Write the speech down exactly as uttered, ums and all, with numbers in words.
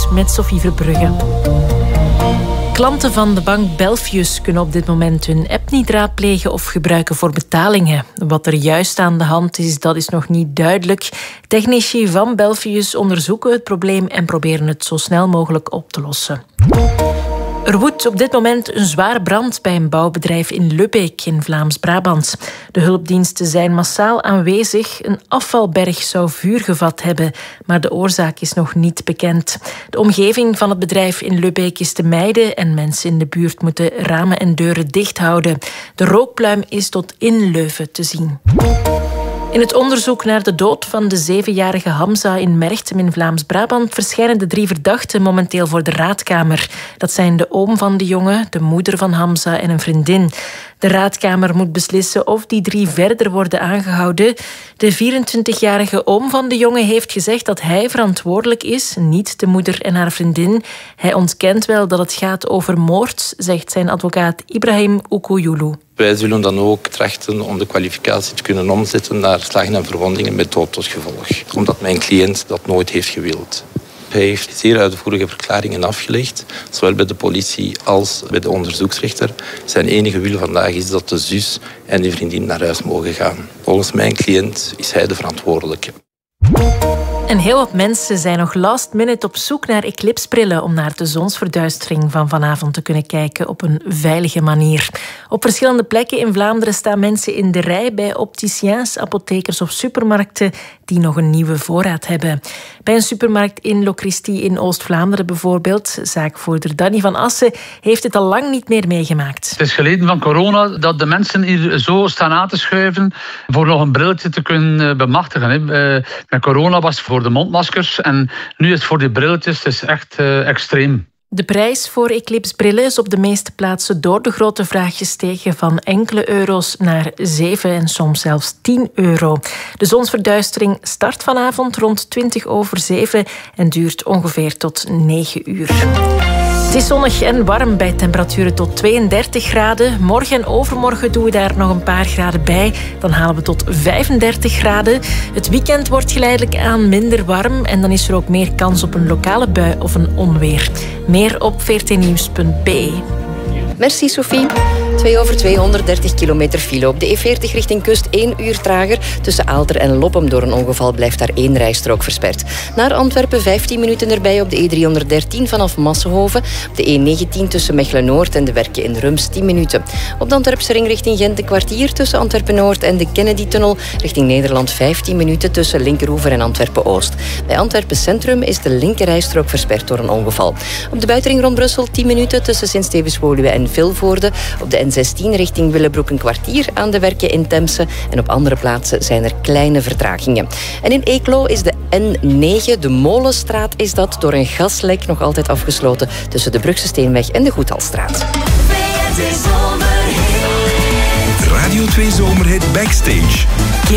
met Sophie Verbrugge. Klanten van de bank Belfius kunnen op dit moment hun app niet raadplegen of gebruiken voor betalingen. Wat er juist aan de hand is, dat is nog niet duidelijk. Technici van Belfius onderzoeken het probleem en proberen het zo snel mogelijk op te lossen. Er woedt op dit moment een zware brand bij een bouwbedrijf in Lubbeek in Vlaams-Brabant. De hulpdiensten zijn massaal aanwezig. Een afvalberg zou vuur gevat hebben, maar de oorzaak is nog niet bekend. De omgeving van het bedrijf in Lubbeek is te mijden en mensen in de buurt moeten ramen en deuren dicht houden. De rookpluim is tot in Leuven te zien. In het onderzoek naar de dood van de zevenjarige Hamza in Merchtem in Vlaams-Brabant verschijnen de drie verdachten momenteel voor de raadkamer. Dat zijn de oom van de jongen, de moeder van Hamza en een vriendin. De raadkamer moet beslissen of die drie verder worden aangehouden. De vierentwintigjarige oom van de jongen heeft gezegd dat hij verantwoordelijk is, niet de moeder en haar vriendin. Hij ontkent wel dat het gaat over moord, zegt zijn advocaat Ibrahim Okouyulu. Wij zullen dan ook trachten om de kwalificatie te kunnen omzetten naar slagen en verwondingen met dood tot gevolg. Omdat mijn cliënt dat nooit heeft gewild. Hij heeft zeer uitvoerige verklaringen afgelegd, zowel bij de politie als bij de onderzoeksrechter. Zijn enige wil vandaag is dat de zus en de vriendin naar huis mogen gaan. Volgens mijn cliënt is hij de verantwoordelijke. En heel wat mensen zijn nog last minute op zoek naar eclipsbrillen om naar de zonsverduistering van vanavond te kunnen kijken op een veilige manier. Op verschillende plekken in Vlaanderen staan mensen in de rij bij opticiens, apothekers of supermarkten die nog een nieuwe voorraad hebben. Bij een supermarkt in Locristi in Oost-Vlaanderen bijvoorbeeld, zaakvoerder Danny van Assen, heeft het al lang niet meer meegemaakt. Het is geleden van corona dat de mensen hier zo staan aan te schuiven voor nog een brilletje te kunnen bemachtigen. Met corona was het voor de mondmaskers en nu is het voor die brilletjes. Het is echt uh, extreem. De prijs voor eclipsbrillen is op de meeste plaatsen door de grote vraag gestegen van enkele euro's naar zeven en soms zelfs tien euro. De zonsverduistering start vanavond rond twintig over zeven en duurt ongeveer tot negen uur. Het is zonnig en warm bij temperaturen tot tweeëndertig graden. Morgen en overmorgen doen we daar nog een paar graden bij. Dan halen we tot vijfendertig graden. Het weekend wordt geleidelijk aan minder warm en dan is er ook meer kans op een lokale bui of een onweer. Meer op v r t nieuws punt b e. Merci Sophie. twee over tweehonderddertig kilometer file op de E veertig richting kust, één uur trager. Tussen Aalter en Loppem door een ongeval blijft daar één rijstrook versperd. Naar Antwerpen vijftien minuten erbij op de E driehonderddertien vanaf Massenhoven. Op de E negentien tussen Mechelen-Noord en de Werken in Rums tien minuten. Op de Antwerpse ring richting Gent een kwartier tussen Antwerpen-Noord en de Kennedy-tunnel. Richting Nederland vijftien minuten tussen Linkeroever en Antwerpen-Oost. Bij Antwerpen Centrum is de linkerrijstrook versperd door een ongeval. Op de buitenring rond Brussel tien minuten tussen Sint-Stevens-Woluwe en Vilvoorde. Op de N zestien richting Willebroek een kwartier aan de Werken in Temse. En op andere plaatsen zijn er kleine vertragingen. En in Eeklo is de N negen, de Molenstraat, is dat door een gaslek nog altijd afgesloten tussen de Brugse Steenweg en de Goedhalstraat. Radio twee Zomerhit Backstage.